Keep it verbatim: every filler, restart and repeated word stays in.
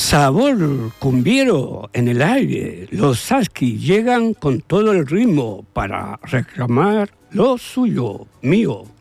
Sabor cumbiero en el aire. Los Saski llegan con todo el ritmo para reclamar lo suyo, mío.